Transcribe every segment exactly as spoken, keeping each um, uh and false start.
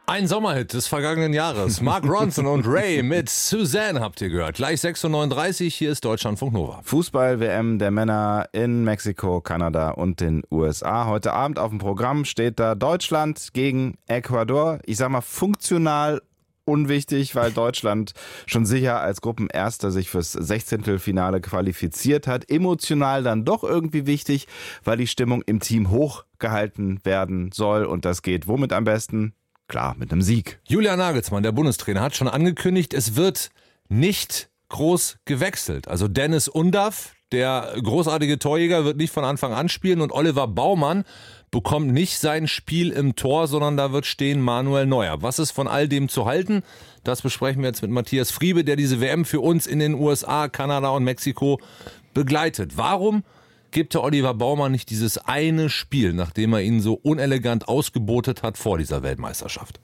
Ein Sommerhit des vergangenen Jahres. Mark Ronson und Ray mit Suzanne habt ihr gehört. Gleich sechs Uhr neununddreißig, hier ist Deutschlandfunk Nova. Fußball-W M der Männer in Mexiko, Kanada und den U S A. Heute Abend auf dem Programm steht da Deutschland gegen Ecuador. Ich sag mal funktional unwichtig, weil Deutschland schon sicher als Gruppenerster sich fürs Sechzehntelfinale qualifiziert hat. Emotional dann doch irgendwie wichtig, weil die Stimmung im Team hochgehalten werden soll. Und das geht womit am besten? Klar, mit einem Sieg. Julian Nagelsmann, der Bundestrainer, hat schon angekündigt, es wird nicht groß gewechselt. Also Dennis Undav, der großartige Torjäger, wird nicht von Anfang an spielen und Oliver Baumann bekommt nicht sein Spiel im Tor, sondern da wird stehen Manuel Neuer. Was ist von all dem zu halten? Das besprechen wir jetzt mit Matthias Friebe, der diese W M für uns in den U S A, Kanada und Mexiko begleitet. Warum gibt der Oliver Baumann nicht dieses eine Spiel, nachdem er ihn so unelegant ausgebotet hat vor dieser Weltmeisterschaft?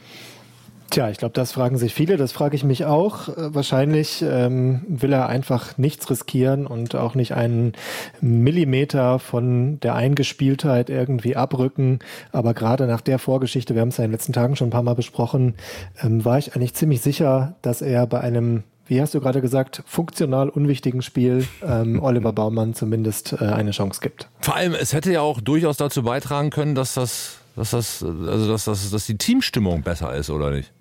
Tja, ich glaube, das fragen sich viele, das frage ich mich auch. Wahrscheinlich ähm, will er einfach nichts riskieren und auch nicht einen Millimeter von der Eingespieltheit irgendwie abrücken. Aber gerade nach der Vorgeschichte, wir haben es ja in den letzten Tagen schon ein paar Mal besprochen, ähm, war ich eigentlich ziemlich sicher, dass er bei einem, wie hast du gerade gesagt, funktional unwichtigen Spiel ähm, Oliver Baumann zumindest äh, eine Chance gibt. Vor allem, es hätte ja auch durchaus dazu beitragen können, dass das, dass das, also dass das, dass die Teamstimmung besser ist, oder nicht?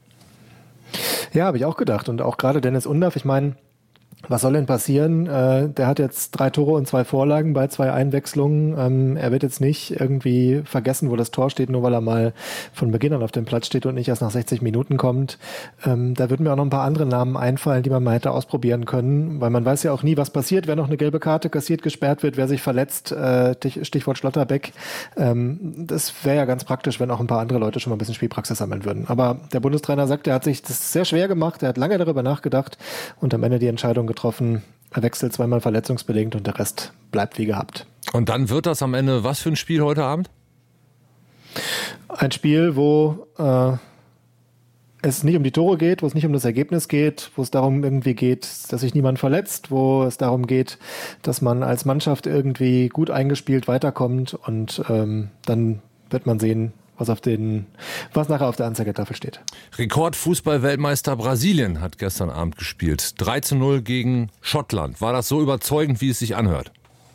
Ja, habe ich auch gedacht. Und auch gerade Dennis Undav, ich meine, was soll denn passieren? Äh, der hat jetzt drei Tore und zwei Vorlagen bei zwei Einwechslungen. Ähm, er wird jetzt nicht irgendwie vergessen, wo das Tor steht, nur weil er mal von Beginn an auf dem Platz steht und nicht erst nach sechzig Minuten kommt. Ähm, da würden mir auch noch ein paar andere Namen einfallen, die man mal hätte ausprobieren können, weil man weiß ja auch nie, was passiert, wer noch eine gelbe Karte kassiert, gesperrt wird, wer sich verletzt, äh, Stichwort Schlotterbeck. Ähm, das wäre ja ganz praktisch, wenn auch ein paar andere Leute schon mal ein bisschen Spielpraxis sammeln würden. Aber der Bundestrainer sagt, er hat sich das sehr schwer gemacht, er hat lange darüber nachgedacht und am Ende die Entscheidung getroffen, er wechselt zweimal verletzungsbedingt und der Rest bleibt wie gehabt. Und dann wird das am Ende was für ein Spiel heute Abend? Ein Spiel, wo äh, es nicht um die Tore geht, wo es nicht um das Ergebnis geht, wo es darum irgendwie geht, dass sich niemand verletzt, wo es darum geht, dass man als Mannschaft irgendwie gut eingespielt weiterkommt und ähm, dann wird man sehen, was auf den, was nachher auf der Anzeigetafel steht. Rekordfußball-Weltmeister Brasilien hat gestern Abend gespielt. drei zu null gegen Schottland. War das so überzeugend, wie es sich anhört?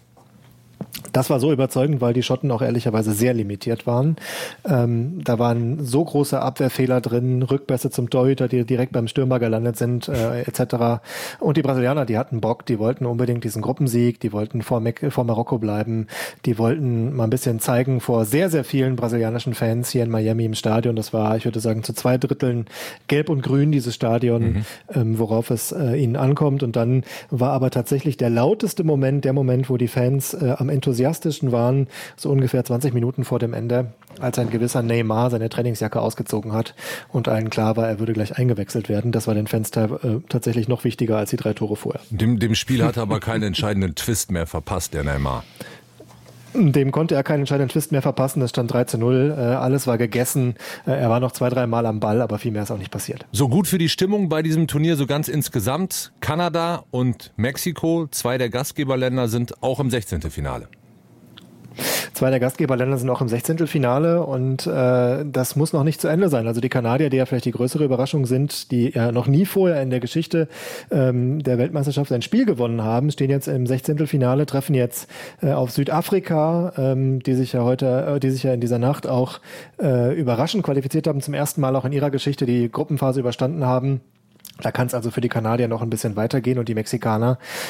Das war so überzeugend, weil die Schotten auch ehrlicherweise sehr limitiert waren. Ähm, da waren so große Abwehrfehler drin, Rückpässe zum Torhüter, die direkt beim Stürmer gelandet sind, äh, et cetera. Und die Brasilianer, die hatten Bock, die wollten unbedingt diesen Gruppensieg, die wollten vor, Me- vor Marokko bleiben, die wollten mal ein bisschen zeigen vor sehr, sehr vielen brasilianischen Fans hier in Miami im Stadion. Das war, ich würde sagen, zu zwei Dritteln gelb und grün, dieses Stadion, mhm. ähm, worauf es äh, ihnen ankommt. Und dann war aber tatsächlich der lauteste Moment, der Moment, wo die Fans äh, am enthusiastischen waren, so ungefähr zwanzig Minuten vor dem Ende, als ein gewisser Neymar seine Trainingsjacke ausgezogen hat und allen klar war, er würde gleich eingewechselt werden. Das war den Fans äh, tatsächlich noch wichtiger als die drei Tore vorher. Dem, dem Spiel hat er aber keinen entscheidenden Twist mehr verpasst, der Neymar. Dem konnte er keinen entscheidenden Twist mehr verpassen. Es stand drei zu null. Äh, alles war gegessen. Äh, er war noch zwei, drei Mal am Ball, aber viel mehr ist auch nicht passiert. So gut für die Stimmung bei diesem Turnier, so ganz insgesamt. Kanada und Mexiko, zwei der Gastgeberländer, sind auch im Sechzehntelfinale. Zwei der Gastgeberländer sind auch im Sechzehntelfinale und äh, das muss noch nicht zu Ende sein. Also die Kanadier, die ja vielleicht die größere Überraschung sind, die ja noch nie vorher in der Geschichte ähm, der Weltmeisterschaft ein Spiel gewonnen haben, stehen jetzt im Sechzehntelfinale, treffen jetzt äh, auf Südafrika, ähm, die sich ja heute, äh, die sich ja in dieser Nacht auch äh, überraschend qualifiziert haben, zum ersten Mal auch in ihrer Geschichte die Gruppenphase überstanden haben. Da kann es also für die Kanadier noch ein bisschen weitergehen und die Mexikaner,